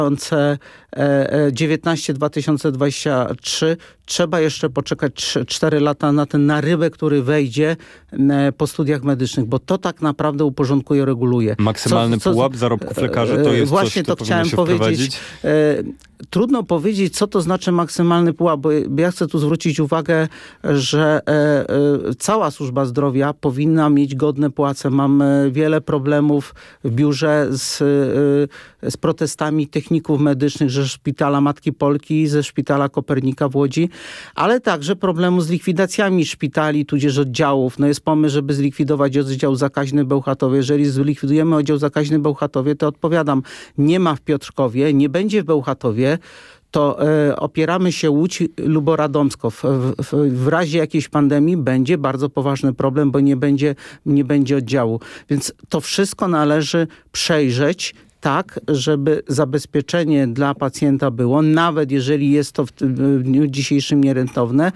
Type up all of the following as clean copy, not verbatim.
2019-2023 trzeba jeszcze poczekać 4 lata na ten narybek, który wejdzie po studiach medycznych, bo to tak naprawdę uporządkuje, reguluje. Maksymalny pułap zarobków lekarzy to jest właśnie coś, to chciałem powiedzieć. Trudno powiedzieć, co to znaczy maksymalny pułap, bo ja chcę tu zwrócić uwagę, że cała służba zdrowia powinna mieć godne płace. Mam wiele problemów w biurze z protestami techników medycznych ze Szpitala Matki Polki, ze Szpitala Kopernika w Łodzi, ale także problemu z likwidacjami szpitali, tudzież oddziałów. No jest pomysł, żeby zlikwidować oddział zakaźny w Bełchatowie. Jeżeli zlikwidujemy oddział zakaźny w Bełchatowie, to odpowiadam, nie ma w Piotrkowie, nie będzie w Bełchatowie, to opieramy się Łódź Lubo-Radomsko. W razie jakiejś pandemii będzie bardzo poważny problem, bo nie będzie oddziału. Więc to wszystko należy przejrzeć tak, żeby zabezpieczenie dla pacjenta było, nawet jeżeli jest to w dniu dzisiejszym nierentowne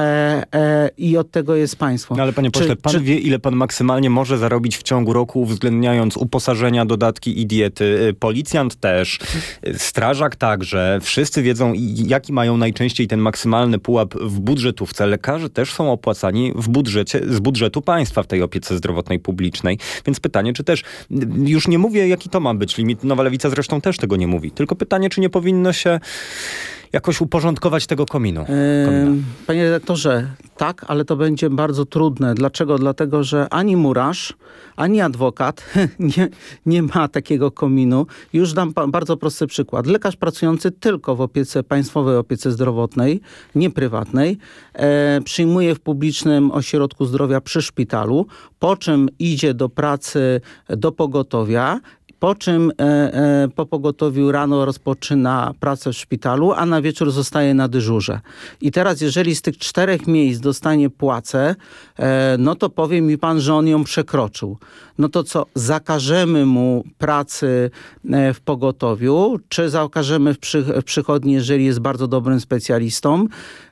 i od tego jest państwo. No ale panie pośle, pan wie, ile pan maksymalnie może zarobić w ciągu roku, uwzględniając uposażenia, dodatki i diety? Policjant też, strażak także. Wszyscy wiedzą, jaki mają najczęściej ten maksymalny pułap w budżetówce. Lekarze też są opłacani z budżetu państwa w tej opiece zdrowotnej publicznej. Więc pytanie, czy też, już nie mówię, jaki to ma być limit, Nowa Lewica zresztą też tego nie mówi. Tylko pytanie, czy nie powinno się jakoś uporządkować tego komina? Panie redaktorze, tak, ale to będzie bardzo trudne. Dlaczego? Dlatego, że ani murarz, ani adwokat nie ma takiego kominu. Już dam bardzo prosty przykład. Lekarz pracujący tylko w państwowej opiece zdrowotnej, nie prywatnej, przyjmuje w publicznym ośrodku zdrowia przy szpitalu, po czym idzie do pracy do pogotowia, po czym po pogotowiu rano rozpoczyna pracę w szpitalu, a na wieczór zostaje na dyżurze. I teraz, jeżeli z tych 4 miejsc dostanie płacę, no to powie mi pan, że on ją przekroczył. No to co, zakażemy mu pracy w pogotowiu, czy zakażemy w przychodni, jeżeli jest bardzo dobrym specjalistą?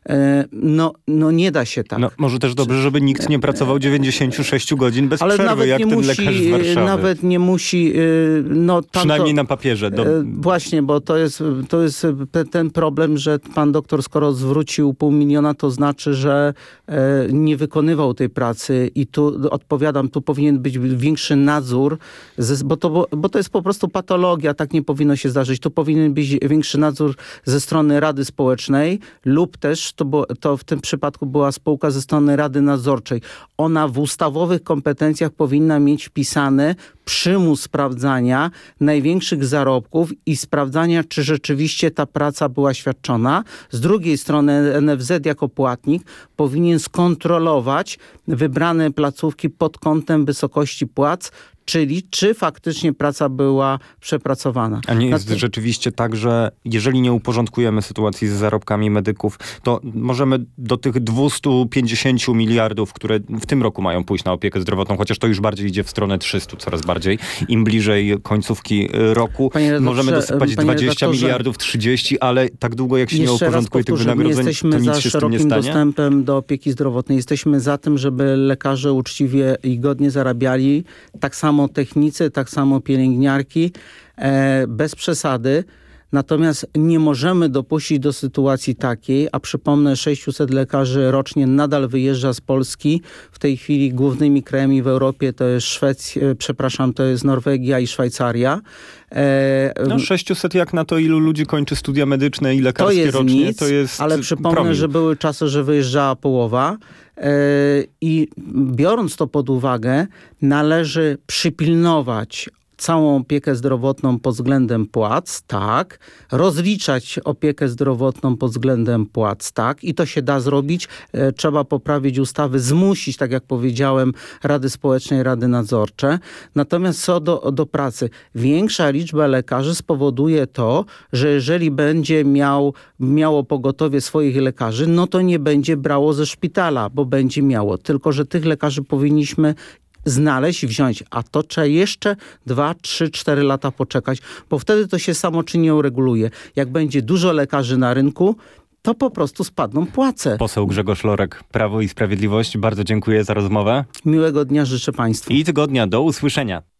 No nie da się tak. No, może też dobrze, żeby nikt nie pracował 96 godzin bez przerwy, jak ten lekarz z Warszawy. Nawet nie musi... Przynajmniej na papierze. Właśnie, bo to jest ten problem, że pan doktor, skoro zwrócił 500 000, to znaczy, że nie wykonywał tej pracy i tu odpowiadam, tu powinien być większy nadzór, bo to jest po prostu patologia, tak nie powinno się zdarzyć. Tu powinien być większy nadzór ze strony Rady Społecznej lub też to w tym przypadku była spółka ze strony Rady Nadzorczej. Ona w ustawowych kompetencjach powinna mieć wpisane przymus sprawdzania największych zarobków i sprawdzania, czy rzeczywiście ta praca była świadczona. Z drugiej strony NFZ jako płatnik powinien skontrolować wybrane placówki pod kątem wysokości płac, czyli czy faktycznie praca była przepracowana. A nie jest rzeczywiście tak, że jeżeli nie uporządkujemy sytuacji z zarobkami medyków, to możemy do tych 250 miliardów, które w tym roku mają pójść na opiekę zdrowotną, chociaż to już bardziej idzie w stronę 300 coraz bardziej. Im bliżej końcówki roku możemy dosypać 20 miliardów, 30, ale tak długo jak się nie uporządkuje tych wynagrodzeń, to nic się z tym nie stanie. Jesteśmy za szerokim dostępem do opieki zdrowotnej. Jesteśmy za tym, żeby lekarze uczciwie i godnie zarabiali, tak samo technicy, tak samo pielęgniarki, bez przesady. Natomiast nie możemy dopuścić do sytuacji takiej, a przypomnę, 600 lekarzy rocznie nadal wyjeżdża z Polski. W tej chwili głównymi krajami w Europie to jest to jest Norwegia i Szwajcaria. 600 jak na to, ilu ludzi kończy studia medyczne i lekarskie rocznie, to jest ale przypomnę, promil. że były czasy, że wyjeżdżała połowa. I biorąc to pod uwagę, należy przypilnować całą opiekę zdrowotną pod względem płac, tak. Rozliczać opiekę zdrowotną pod względem płac, tak. I to się da zrobić. Trzeba poprawić ustawy, zmusić, tak jak powiedziałem, Rady Społecznej, Rady Nadzorcze. Natomiast co do pracy, większa liczba lekarzy spowoduje to, że jeżeli będzie miało pogotowie swoich lekarzy, no to nie będzie brało ze szpitala, bo będzie miało. Tylko że tych lekarzy powinniśmy znaleźć i wziąć, a to trzeba jeszcze 2, 3, 4 lata poczekać, bo wtedy to się samo czynnie ureguluje. Jak będzie dużo lekarzy na rynku, to po prostu spadną płace. Poseł Grzegorz Lorek, Prawo i Sprawiedliwość, bardzo dziękuję za rozmowę. Miłego dnia życzę państwu. I tygodnia, do usłyszenia.